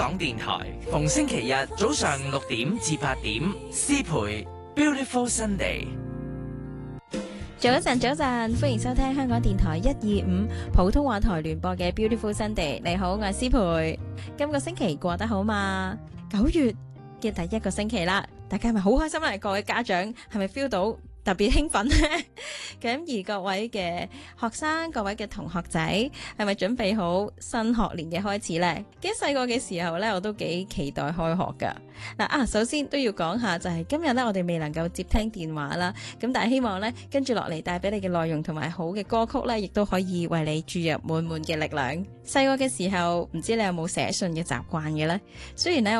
港電台，逢星期日早上6點至8點，詩培 Beautiful Sunday。 早晨，歡迎收聽香港電台125普通話台聯播嘅 Beautiful Sunday。你好，我係詩培。今個星期過得好嘛？9月嘅第一個星期啦，大家係咪好開心咧？各位家長係咪 feel 到特別興奮呢？咁而各位嘅學生、各位嘅同學仔係咪準備好新學年嘅開始呢？記得細個嘅時候呢，我都幾期待開學噶。首先都要講下，就係今日呢，我哋未能夠接聽電話啦。咁但係希望呢，跟住落嚟帶俾你嘅內容同埋好嘅歌曲呢，亦都可以為你注入滿滿嘅力量。細個嘅時候，唔知你有冇寫信嘅習慣嘅呢？雖然呢。